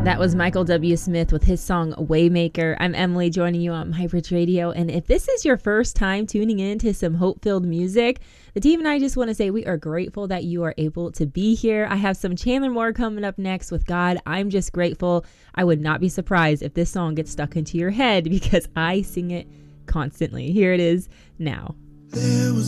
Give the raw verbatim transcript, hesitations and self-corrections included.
That was Michael W. Smith with his song Waymaker. I'm Emily, joining you on Highbridge Radio. And if this is your first time tuning in to some hope-filled music, the team and I just want to say we are grateful that you are able to be here. I have some Chandler Moore coming up next with God. I'm just grateful. I would not be surprised if this song gets stuck into your head because I sing it constantly. Here it is now. There was